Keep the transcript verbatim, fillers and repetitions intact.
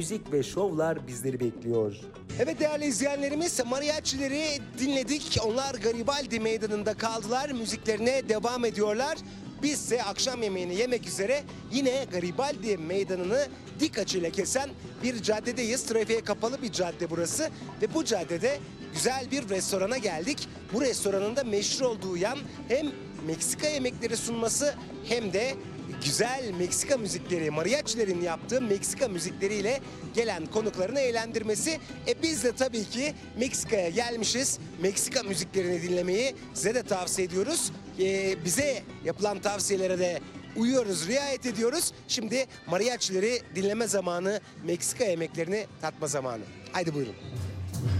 müzik ve şovlar bizleri bekliyor. Evet değerli izleyenlerimiz, mariachileri dinledik. Onlar Garibaldi Meydanı'nda kaldılar. Müziklerine devam ediyorlar. Biz ise akşam yemeğini yemek üzere yine Garibaldi Meydanı'nı dik açıyla kesen bir caddedeyiz. Trafiğe kapalı bir cadde burası ve bu caddede güzel bir restorana geldik. Bu restoranın da meşhur olduğu yan hem Meksika yemekleri sunması hem de güzel Meksika müzikleri, mariachilerin yaptığı Meksika müzikleriyle gelen konuklarını eğlendirmesi. E biz de tabii ki Meksika'ya gelmişiz. Meksika müziklerini dinlemeyi size de tavsiye ediyoruz. E, bize yapılan tavsiyelere de uyuyoruz, riayet ediyoruz. Şimdi mariachileri dinleme zamanı, Meksika yemeklerini tatma zamanı. Haydi buyurun.